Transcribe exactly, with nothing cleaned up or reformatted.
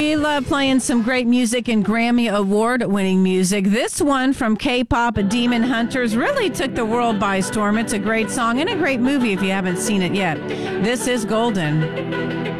We love playing some great music and Grammy Award-winning music. This one from K-pop Demon Hunters really took the world by storm. It's a great song and a great movie if you haven't seen it yet. This is Golden.